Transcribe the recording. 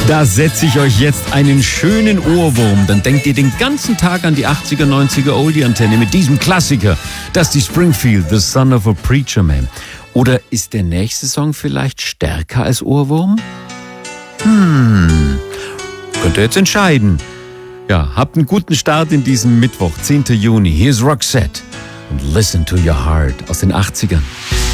Da setze ich euch jetzt einen schönen Ohrwurm. Dann denkt ihr den ganzen Tag an die 80er, 90er Oldie-Antenne mit diesem Klassiker. Dusty Springfield, The Son of a Preacher Man. Oder ist der nächste Song vielleicht stärker als Ohrwurm? Könnt ihr jetzt entscheiden. Ja, habt einen guten Start in diesem Mittwoch, 10. Juni. Hier ist Roxette und Listen to Your Heart aus den 80ern.